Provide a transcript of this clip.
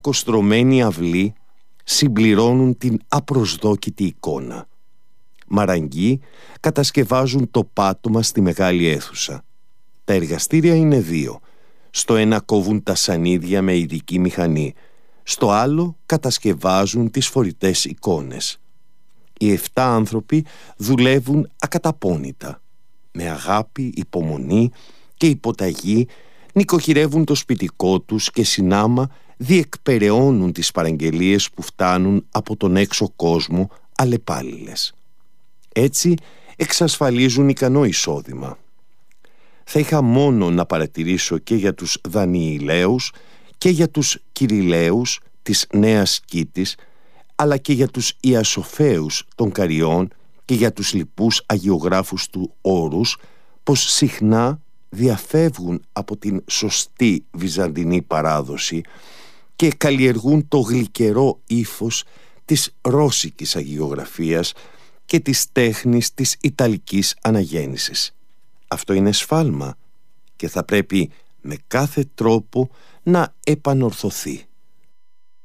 κακοστρωμένοι αυλοί συμπληρώνουν την απροσδόκητη εικόνα. Μαραγκοί κατασκευάζουν το πάτωμα στη μεγάλη αίθουσα. Τα εργαστήρια είναι δύο. Στο ένα κόβουν τα σανίδια με ειδική μηχανή. Στο άλλο κατασκευάζουν τις φορητές εικόνες. Οι 7 άνθρωποι δουλεύουν ακαταπώνητα. Με αγάπη, υπομονή και υποταγή νοικοχειρεύουν το σπιτικό τους και συνάμα διεκπεραιώνουν τις παραγγελίες που φτάνουν από τον έξω κόσμο αλλεπάλληλες. Έτσι εξασφαλίζουν ικανό εισόδημα. Θα είχα μόνο να παρατηρήσω και για τους Δανιηλαίους και για τους Κυριλαίους της Νέας Κήτης, αλλά και για τους Ιασοφαίους των Καριών και για τους λοιπούς αγιογράφους του Όρους, πως συχνά διαφεύγουν από την σωστή βυζαντινή παράδοση και καλλιεργούν το γλυκερό ύφος της ρώσικης αγιογραφίας και της τέχνης της ιταλικής αναγέννησης. Αυτό είναι σφάλμα και θα πρέπει με κάθε τρόπο να επανορθωθεί.